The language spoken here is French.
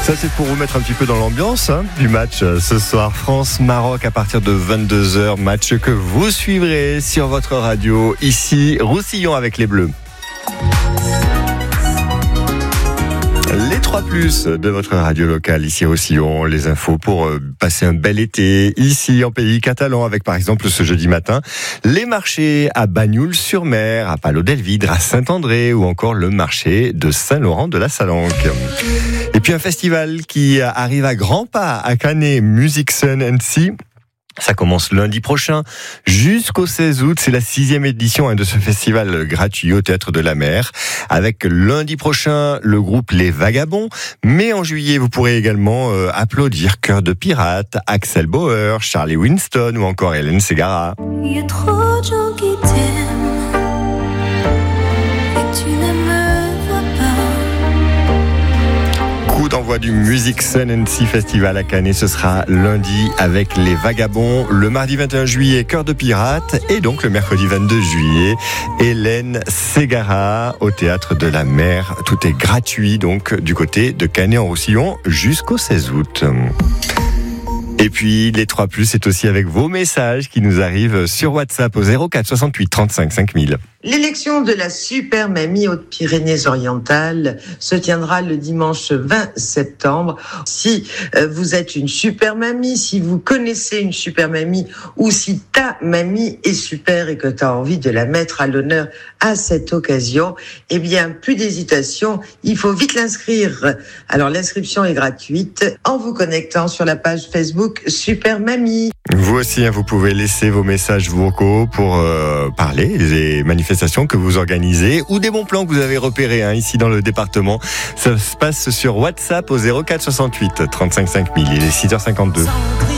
Ça, c'est pour vous mettre un petit peu dans l'ambiance du match ce soir. France-Maroc à partir de 22h. Match que vous suivrez sur votre radio. Ici, Roussillon avec les Bleus. Les 3+ de votre radio locale, ici Roussillon, les infos pour passer un bel été, ici en pays catalan, avec par exemple ce jeudi matin, les marchés à Bagnoul-sur-Mer, à Palau-Delvidre, à Saint-André ou encore le marché de Saint-Laurent-de-la-Salanque. Et puis un festival qui arrive à grands pas à Canet, Music Sun and Sea. Ça commence lundi prochain jusqu'au 16 août. C'est la 6e édition de ce festival gratuit au Théâtre de la Mer. Avec lundi prochain le groupe Les Vagabonds. Mais en juillet, vous pourrez également applaudir Cœur de Pirate, Axel Bauer, Charlie Winston ou encore Hélène Ségara. Il y a trop de gens qui t'aiment et tu ne me vois pas. Coup d'envoi du Music Sun and Sea Festival à Canet, ce sera lundi avec Les Vagabonds, le mardi 21 juillet Cœur de Pirate et donc le mercredi 22 juillet Hélène Ségara au Théâtre de la Mer. Tout est gratuit donc du côté de Canet en Roussillon jusqu'au 16 août. Et puis les 3+, c'est aussi avec vos messages qui nous arrivent sur WhatsApp au 04 68 35 5000. L'élection de la Super Mamie Hautes-Pyrénées-Orientales se tiendra le dimanche 20 septembre. Si vous êtes une super mamie, si vous connaissez une super mamie ou si ta mamie est super et que tu as envie de la mettre à l'honneur à cette occasion, eh bien, plus d'hésitation, il faut vite l'inscrire. Alors, l'inscription est gratuite en vous connectant sur la page Facebook Super Mamie. Vous aussi, vous pouvez laisser vos messages vocaux pour parler des manifestations que vous organisez ou des bons plans que vous avez repérés ici dans le département. Ça se passe sur WhatsApp au 04 68 35 5000. Il est 6h52.